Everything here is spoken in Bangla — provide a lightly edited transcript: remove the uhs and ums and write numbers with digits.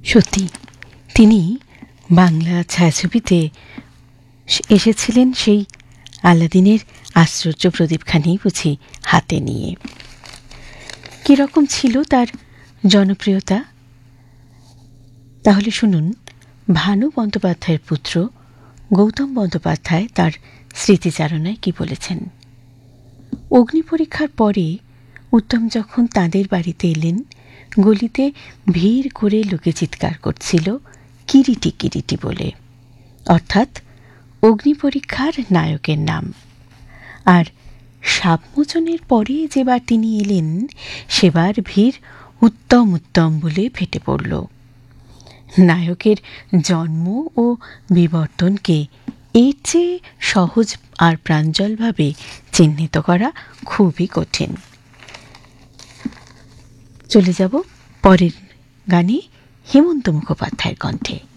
সত্যি তিনি বাংলা ছায়াছবিতে এসেছিলেন সেই আলাদিনের আশ্চর্য প্রদীপখানি বুঝি হাতে নিয়ে। কিরকম ছিল তার জনপ্রিয়তা? তাহলে শুনুন ভানু বন্দ্যোপাধ্যায়ের পুত্র গৌতম বন্দ্যোপাধ্যায় তার স্মৃতিচারণায় কি বলেছেন। অগ্নি পরীক্ষার পরে উত্তম যখন তাঁদের বাড়িতে এলেন, গলিতে ভিড় করে লোকে চিৎকার করছিল কিরিটি কিরিটি বলে, অর্থাৎ অগ্নি পরীক্ষার নায়কের নাম। আর সাবমোচনের পরে যেবার তিনি এলেন সেবার ভিড় উত্তম উত্তম বলে ফেটে পড়ল। নায়কের জন্ম ও বিবর্তনকে এর চেয়ে সহজ আর প্রাঞ্জলভাবে চিহ্নিত করা খুবই কঠিন। চলে যাব পরের গানে হেমন্ত মুখোপাধ্যায়ের কণ্ঠে।